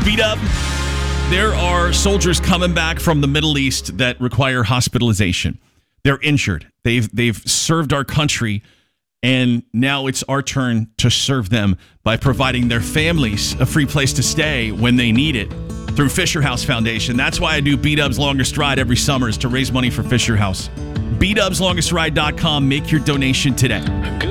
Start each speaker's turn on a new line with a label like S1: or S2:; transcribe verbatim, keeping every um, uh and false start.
S1: B-Dub, there are soldiers coming back from the Middle East that require hospitalization. They're injured. They've they've served our country, and now it's our turn to serve them by providing their families a free place to stay when they need it through Fisher House Foundation. That's why I do B-Dub's Longest Ride every summer, is to raise money for Fisher House. B Dubs Longest Ride dot com. Make your donation today.